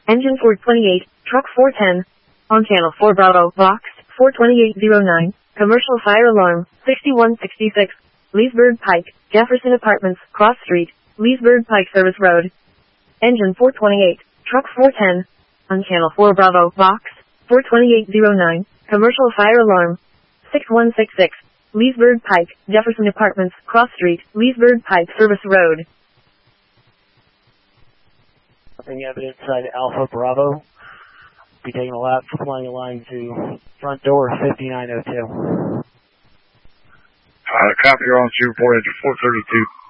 Engine 428, truck 410. On channel 4 Bravo, box 42809. Commercial fire alarm, 6166. Leesburg Pike, Jefferson Apartments, Cross Street, Leesburg Pike Service Road. Engine 428, truck 410. On channel 4 Bravo, box 42809. Commercial fire alarm, 6166. Leesburg Pike, Jefferson Apartments, Cross Street, Leesburg Pike Service Road. Nothing evident inside Alpha Bravo. Be taking a lap, flying a line to front door 5902. Copy, you're on 04 engine 432.